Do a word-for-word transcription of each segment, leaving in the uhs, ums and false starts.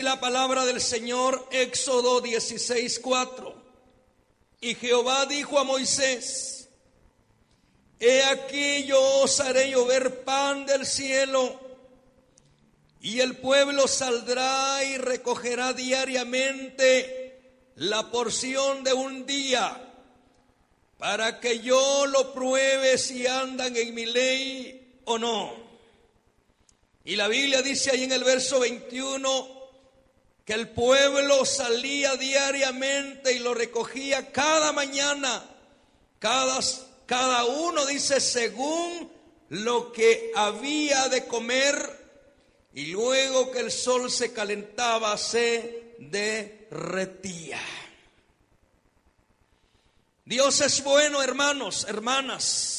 la palabra del Señor, Éxodo dieciséis, cuatro. Y Jehová dijo a Moisés: he aquí yo os haré llover pan del cielo, y el pueblo saldrá y recogerá diariamente la porción de un día, para que yo lo pruebe si andan en mi ley o no. Y la Biblia dice ahí en el verso veintiuno que el pueblo salía diariamente y lo recogía cada mañana, cada, cada uno dice según lo que había de comer, y luego que el sol se calentaba se derretía. Dios es bueno, hermanos, hermanas.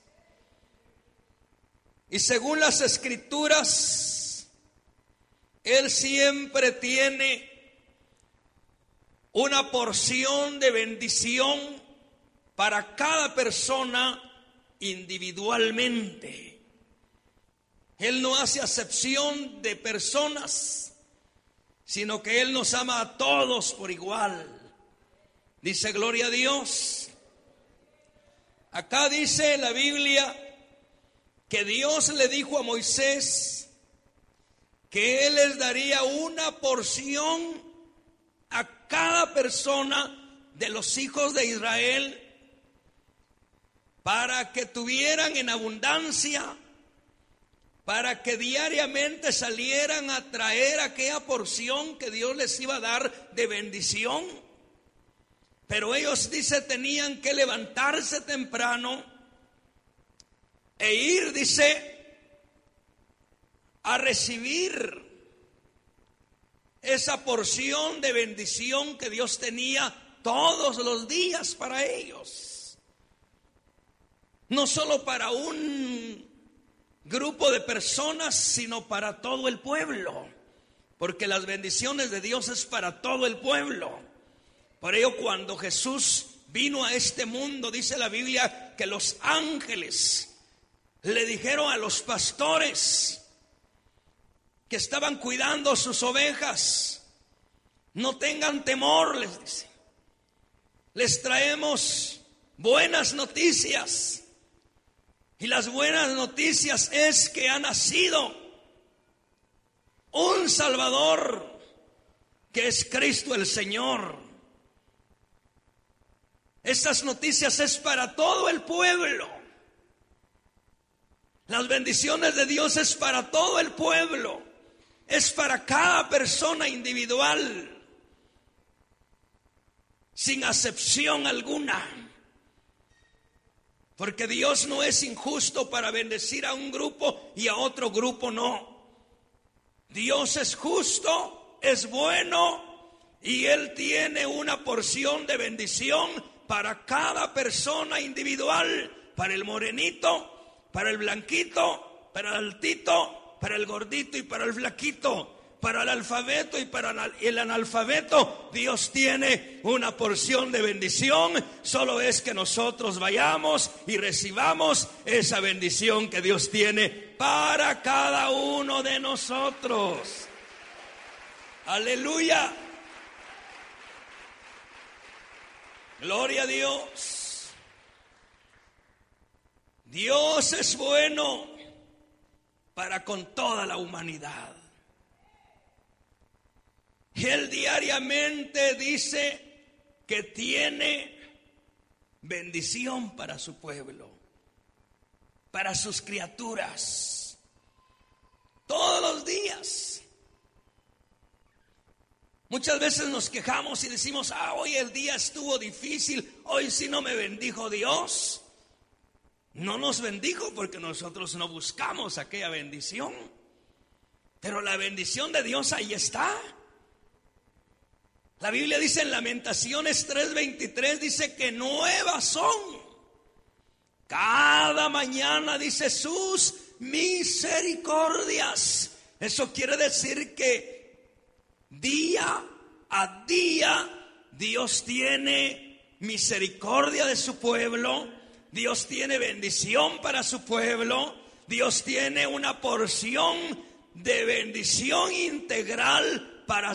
Y según las Escrituras, Él siempre tiene una porción de bendición para cada persona individualmente. Él no hace acepción de personas, sino que Él nos ama a todos por igual. Dice, gloria a Dios. Acá dice la Biblia que Dios le dijo a Moisés que Él les daría una porción a cada persona de los hijos de Israel para que tuvieran en abundancia, para que diariamente salieran a traer aquella porción que Dios les iba a dar de bendición. Pero ellos, dice, tenían que levantarse temprano e ir, dice, a recibir esa porción de bendición que Dios tenía todos los días para ellos. No solo para un grupo de personas, sino para todo el pueblo, porque las bendiciones de Dios es para todo el pueblo. Por ello, cuando Jesús vino a este mundo, dice la Biblia que los ángeles le dijeron a los pastores que estaban cuidando sus ovejas: no tengan temor, les dice, les traemos buenas noticias. Y las buenas noticias es que ha nacido un Salvador, que es Cristo el Señor. Estas noticias es para todo el pueblo. Las bendiciones de Dios es para todo el pueblo, es para cada persona individual, sin acepción alguna. Porque Dios no es injusto para bendecir a un grupo y a otro grupo no. Dios es justo, es bueno, y Él tiene una porción de bendición para cada persona individual, para el morenito, para el blanquito, para el altito, para el gordito y para el flaquito, para el alfabeto y para el analfabeto. Dios tiene una porción de bendición, solo es que nosotros vayamos y recibamos esa bendición que Dios tiene para cada uno de nosotros. Aleluya. Gloria a Dios. Dios es bueno para con toda la humanidad. Él diariamente dice que tiene bendición para su pueblo, para sus criaturas, todos los días. Muchas veces nos quejamos y decimos: ah, hoy el día estuvo difícil, hoy sí no me bendijo Dios. No nos bendijo porque nosotros no buscamos aquella bendición, pero la bendición de Dios ahí está. La Biblia dice en Lamentaciones tres veintitrés, dice que nuevas son cada mañana, dice, sus misericordias. Eso quiere decir que día a día Dios tiene misericordia de su pueblo, Dios tiene bendición para su pueblo, Dios tiene una porción de bendición integral para